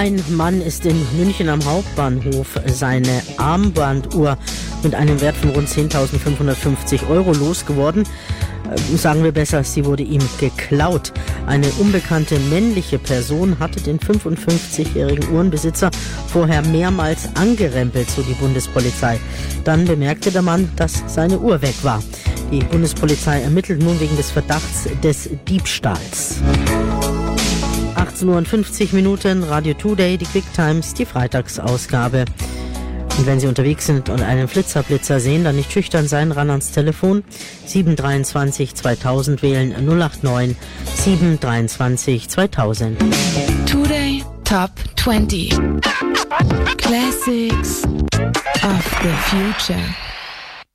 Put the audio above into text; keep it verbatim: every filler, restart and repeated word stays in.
Ein Mann ist in München am Hauptbahnhof seine Armbanduhr mit einem Wert von rund zehntausendfünfhundertfünfzig Euro losgeworden. Äh, sagen wir besser, sie wurde ihm geklaut. Eine unbekannte männliche Person hatte den fünfundfünfzigjährigen Uhrenbesitzer vorher mehrmals angerempelt, so die Bundespolizei. Dann bemerkte der Mann, dass seine Uhr weg war. Die Bundespolizei ermittelt nun wegen des Verdachts des Diebstahls. achtzehn Uhr fünfzig Minuten, Radio Today, die Quick Times, die Freitagsausgabe. Und wenn Sie unterwegs sind und einen Flitzerblitzer sehen, dann nicht schüchtern sein, ran ans Telefon. sieben drei zwei zweitausend wählen null acht neun sieben drei zwei zweitausend. Today Top zwanzig. Classics of the Future.